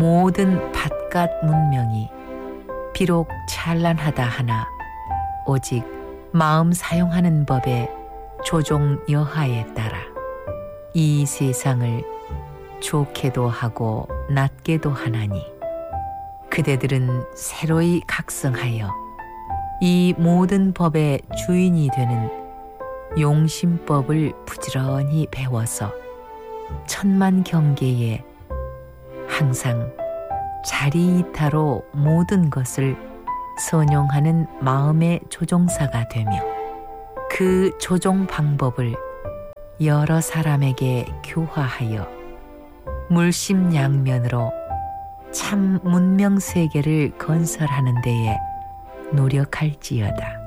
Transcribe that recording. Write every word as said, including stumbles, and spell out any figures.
모든 바깥 문명이 비록 찬란하다 하나 오직 마음 사용하는 법의 조종 여하에 따라 이 세상을 좋게도 하고 낮게도 하나니 그대들은 새로이 각성하여 이 모든 법의 주인이 되는 용심법을 부지런히 배워서 천만 경계에 항상 자리이타로 모든 것을 선용하는 마음의 조종사가 되며 그 조종 방법을 여러 사람에게 교화하여 물심양면으로 참 문명세계를 건설하는 데에 노력할지어다.